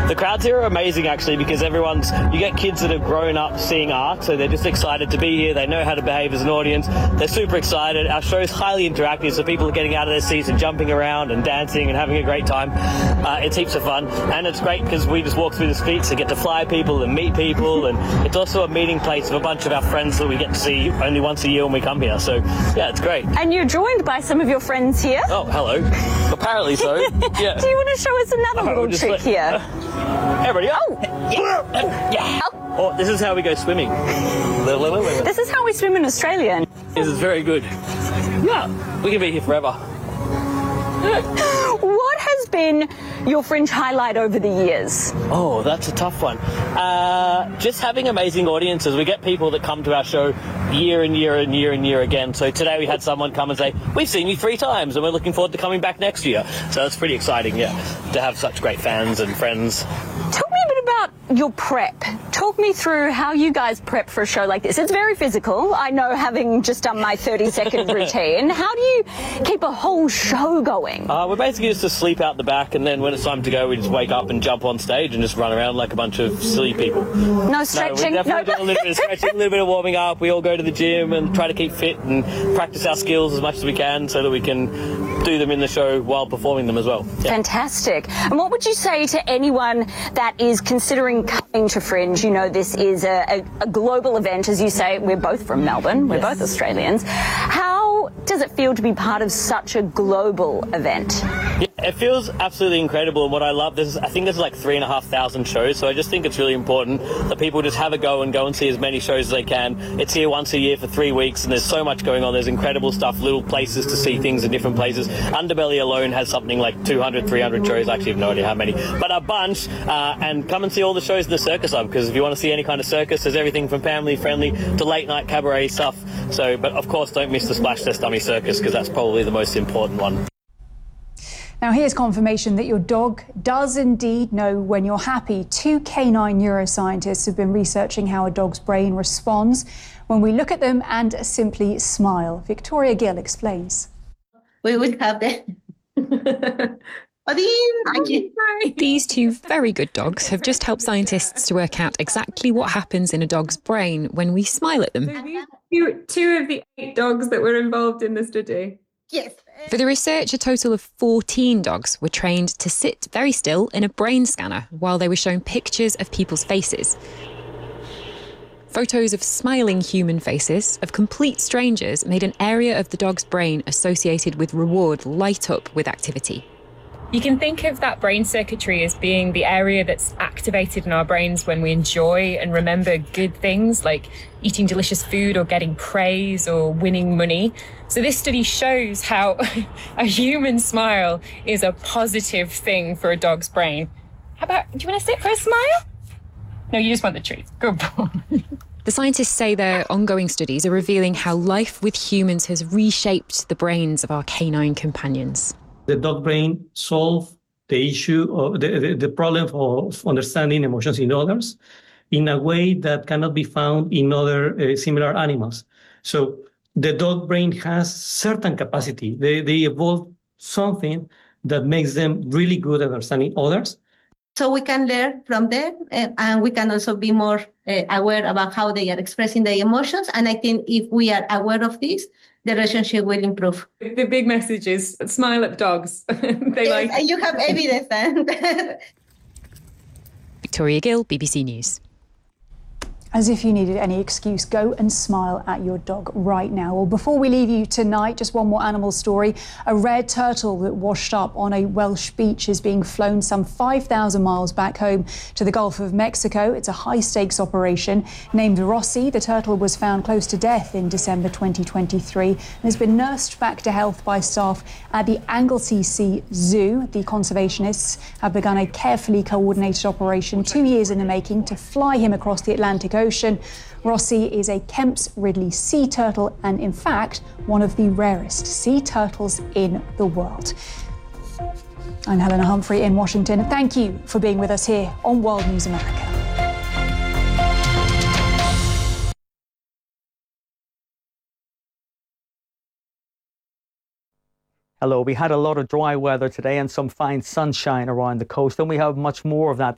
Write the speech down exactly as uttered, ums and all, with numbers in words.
The crowds here are amazing, actually, because everyone's, you get kids that have grown up seeing art, so they're just excited to be here. They know how to behave as an audience. They're super excited. Our show's highly interactive, so people are getting out of their seats and jumping around and dancing and having a great time. Uh, it's heaps of fun, and it's great because we just walk through the streets and get to fly people and meet people, and it's also a meeting place of a bunch of our friends that we get to see only once a year when we come here. So, yeah, it's great. And you're joined by some of your friends here. Oh, hello. Apparently so. Yeah. Do you want to show us another Oh, little just trick let- here? Everybody, Oh, yeah. Yeah. Oh, this is how we go swimming. Wait, wait, wait, wait. this is how we swim in Australia. This is very good. Yeah, we can be here forever. What has been your Fringe highlight over the years? Oh, that's a tough one. Uh, just having amazing audiences. We get people that come to our show year and year and year and year again. So today we had someone come and say, we've seen you three times and we're looking forward to coming back next year. So that's pretty exciting, yeah, to have such great fans and friends. Talk me a bit about your prep. Talk me through how you guys prep for a show like this. It's very physical. I know, having just done my thirty second routine. How do you keep a whole show going? Uh, we're basically just to sleep out the back, and then when it's time to go, we just wake up and jump on stage and just run around like a bunch of silly people. No stretching? No, we definitely No. do a little bit of stretching, a little bit of warming up. We all go to the gym and try to keep fit and practice our skills as much as we can so that we can do them in the show while performing them as well. Yeah. Fantastic. And what would you say to anyone that is considering coming to Fringe? You know, this is a, a, a global event, as you say. We're both from Melbourne. We're Yes. both Australians. How does it feel to be part of such a global event? Yeah, it feels absolutely incredible, and what I love, this is, I think there's like three and a half thousand shows, so I just think it's really important that people just have a go and go and see as many shows as they can. It's here once a year for three weeks, and there's so much going on. There's incredible stuff, little places to see things in different places. Underbelly alone has something like two hundred, three hundred shows. I actually have no idea how many, but a bunch. Uh, and come and see all the shows in the Circus Hub, because if you want to see any kind of circus, there's everything from family friendly to late night cabaret stuff. So, but of course, don't miss the Splash Test Dummy Circus, because that's probably the most important one. Now here's confirmation that your dog does indeed know when you're happy. Two canine neuroscientists have been researching how a dog's brain responds when we look at them and simply smile. Victoria Gill explains. We would have the... These two very good dogs have just helped scientists to work out exactly what happens in a dog's brain when we smile at them. Two, two of the eight dogs that were involved in the study. Yes. For the research, a total of fourteen dogs were trained to sit very still in a brain scanner while they were shown pictures of people's faces. Photos of smiling human faces of complete strangers made an area of the dog's brain associated with reward light up with activity. You can think of that brain circuitry as being the area that's activated in our brains when we enjoy and remember good things like eating delicious food or getting praise or winning money. So this study shows how a human smile is a positive thing for a dog's brain. How about, do you want to sit for a smile? No, you just want the treat. Good boy. The scientists say their ongoing studies are revealing how life with humans has reshaped the brains of our canine companions. The dog brain solve the issue of the, the, the problem of understanding emotions in others in a way that cannot be found in other uh, similar animals. So the dog brain has certain capacity. They, they evolve something that makes them really good at understanding others. So we can learn from them, uh, and we can also be more uh, aware about how they are expressing their emotions. And I think if we are aware of this, the relationship will improve. The big message is smile at dogs. They Yes, like. you have evidence then. Victoria Gill, B B C News. As if you needed any excuse, go and smile at your dog right now. Well, before we leave you tonight, just one more animal story. A red turtle that washed up on a Welsh beach is being flown some five thousand miles back home to the Gulf of Mexico. It's a high-stakes operation. Named Rossi, the turtle was found close to death in December twenty twenty-three and has been nursed back to health by staff at the Anglesey Sea Zoo. The conservationists have begun a carefully coordinated operation, two years in the making, to fly him across the Atlantic Ocean. Rossi is a Kemp's Ridley sea turtle and, in fact, one of the rarest sea turtles in the world. I'm Helena Humphrey in Washington. Thank you for being with us here on World News America. Hello, we had a lot of dry weather today and some fine sunshine around the coast, and we have much more of that